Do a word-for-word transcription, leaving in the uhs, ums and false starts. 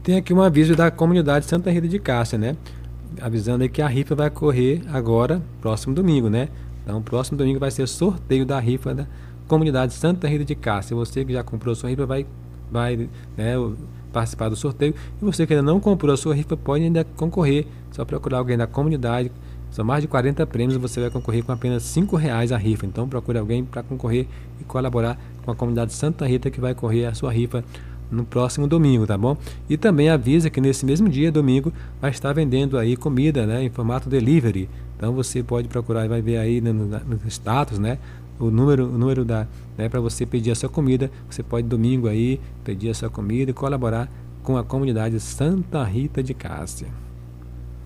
tem aqui um aviso da comunidade Santa Rita de Cássia, né? Avisando aí que a rifa vai correr agora, próximo domingo, né? Então, próximo domingo vai ser sorteio da rifa da comunidade Santa Rita de Cássia. Você que já comprou sua rifa vai, vai né, participar do sorteio. E você que ainda não comprou a sua rifa pode ainda concorrer. Só procurar alguém da comunidade. São mais de quarenta prêmios, você vai concorrer com apenas cinco reais a rifa. Então, procure alguém para concorrer e colaborar com a comunidade Santa Rita que vai correr a sua rifa no próximo domingo, tá bom? E também avisa que nesse mesmo dia, domingo, vai estar vendendo aí comida, né, em formato delivery. Então você pode procurar e vai ver aí no, no, no status, né, o número, o número da, né, para você pedir a sua comida. Você pode domingo aí pedir a sua comida e colaborar com a comunidade Santa Rita de Cássia.